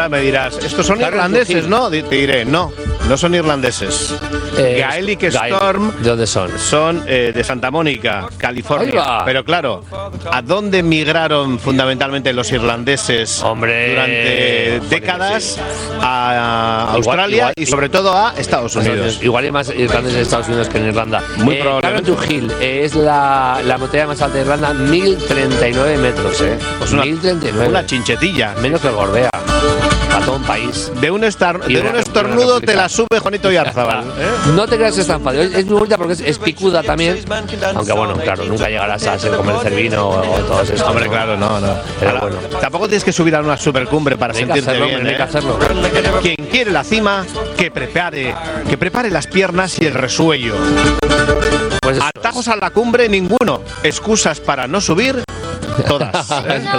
Ahora me dirás, estos son irlandeses, ¿no? Te diré, no son irlandeses. Gaelic Storm. ¿De dónde son? Son de Santa Mónica, California. Pero claro, ¿a dónde migraron fundamentalmente los irlandeses durante décadas? A Australia y sobre todo a Estados Unidos. Igual hay más irlandeses en Estados Unidos que en Irlanda. Muy probablemente. Carrington Hill es la montaña más alta de Irlanda, 1039 metros. Pues 1039. Una chinchetilla. Menos que Gorbea. Para todo un país. De un estornudo te la sube Juanito Oyarzábal. No te creas que es tan fácil. Es muy bonita porque es picuda también. Aunque bueno, claro, nunca llegarás a ser comer vino o todo eso. Hombre, claro, no. Pero bueno. Tampoco tienes que subir a una supercumbre para sentirte bien. Hay que hacerlo. Quien quiere la cima, que prepare las piernas y el resuello. Pues atajos a la cumbre, ninguno. Excusas para no subir, todas.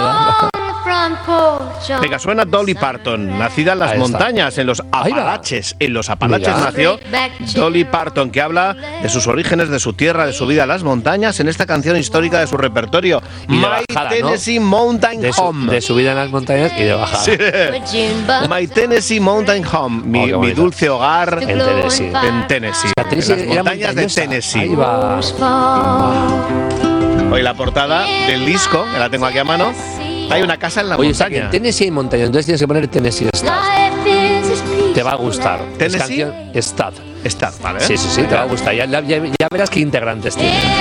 Venga, suena Dolly Parton, nacida en las montañas, en los Apalaches. En los Apalaches nació Dolly Parton, que habla de sus orígenes, de su tierra, de su vida en las montañas, en esta canción histórica de su repertorio, My Tennessee Mountain Home. De su vida en las montañas y de bajada. Sí. My Tennessee Mountain Home, mi dulce hogar en Tennessee. En las montañas de Tennessee. Ahí va. Hoy la portada del disco, que la tengo aquí a mano. Hay una casa en la montaña. En Tennessee hay montaña, entonces tienes que poner Tennessee Stud. Te va a gustar. ¿Tennessee? Stud. Stud, ¿vale? Sí, te va a gustar. Ya verás qué integrantes tiene.